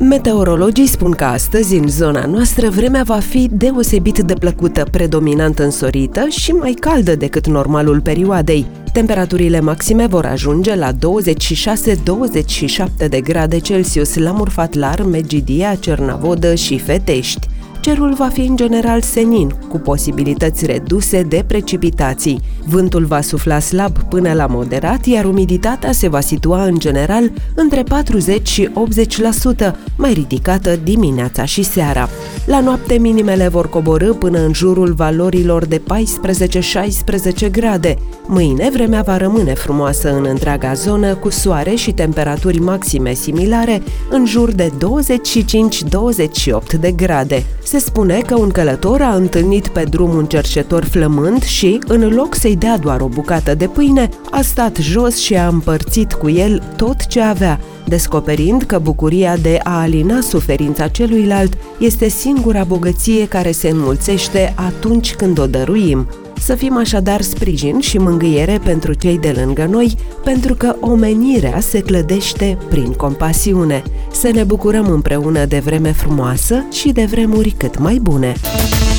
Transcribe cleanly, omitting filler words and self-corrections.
Meteorologii spun că astăzi, în zona noastră, vremea va fi deosebit de plăcută, predominant însorită și mai caldă decât normalul perioadei. Temperaturile maxime vor ajunge la 26-27 de grade Celsius la Murfatlar, Megidia, Cernavodă și Fetești. Cerul va fi în general senin, cu posibilități reduse de precipitații. Vântul va sufla slab până la moderat, iar umiditatea se va situa în general între 40 și 80%, mai ridicată dimineața și seara. La noapte minimele vor coborî până în jurul valorilor de 14-16 grade. Mâine vremea va rămâne frumoasă în întreaga zonă, cu soare și temperaturi maxime similare, în jur de 25-28 de grade. Se spune că un călător a întâlnit pe drum un cerșetor flămând și, în loc să-i dea doar o bucată de pâine, a stat jos și a împărțit cu el tot ce avea, descoperind că bucuria de a alina suferința celuilalt este singura bogăție care se înmulțește atunci când o dăruim. Să fim așadar sprijin și mângâiere pentru cei de lângă noi, pentru că omenirea se clădește prin compasiune. Să ne bucurăm împreună de vreme frumoasă și de vremuri cât mai bune!